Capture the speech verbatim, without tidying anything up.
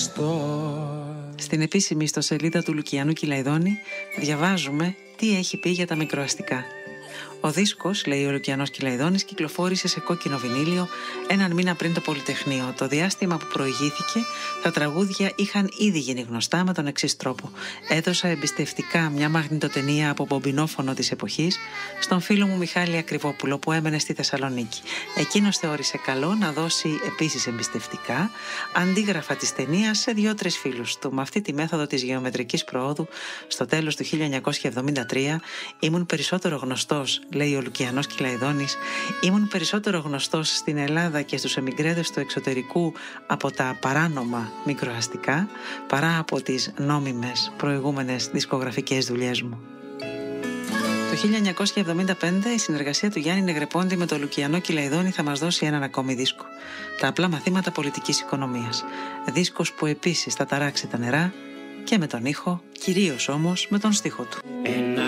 Στην επίσημη ιστοσελίδα του Λουκιανού Κυλαϊδόνη διαβάζουμε τι έχει πει για τα μικροαστικά. Ο δίσκος, λέει ο Λουκιανός Κυλαϊδόνης, κυκλοφόρησε σε κόκκινο βινίλιο έναν μήνα πριν το Πολυτεχνείο. Το διάστημα που προηγήθηκε, τα τραγούδια είχαν ήδη γίνει γνωστά με τον εξής τρόπο. Έδωσα εμπιστευτικά μια μαγνητοτενία από μπομπινόφωνο της εποχής στον φίλο μου Μιχάλη Ακριβόπουλο που έμενε στη Θεσσαλονίκη. Εκείνος θεώρησε καλό να δώσει επίσης εμπιστευτικά αντίγραφα της ταινίας σε δύο-τρεις φίλους του. Με αυτή τη μέθοδο της γεωμετρικής προόδου, στο τέλος του χίλια εννιακόσια εβδομήντα τρία, ήμουν περισσότερο γνωστός, λέει ο Λουκιανός Κυλαϊδόνης, ήμουν περισσότερο γνωστός στην Ελλάδα και στους εμιγκρέδες του εξωτερικού από τα παράνομα μικροαστικά παρά από τις νόμιμες προηγούμενες δισκογραφικές δουλειές μου. Το χίλια εννιακόσια εβδομήντα πέντε η συνεργασία του Γιάννη Νεγρεπόντη με το Λουκιανό Κυλαϊδόνη θα μας δώσει έναν ακόμη δίσκο. Τα απλά μαθήματα πολιτικής οικονομίας. Δίσκος που επίσης θα ταράξει τα νερά και με τον ήχο, κυρίως όμως με τον στίχο του.